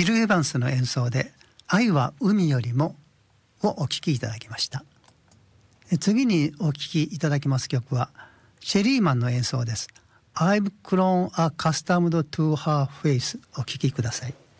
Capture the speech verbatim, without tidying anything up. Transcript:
ビル・エヴァンスの演奏で愛は海よりもをお聴きいただきました。次にお聴きいただきます曲はシェリーマンの演奏です。I've grown accustomed to her face お聴きください。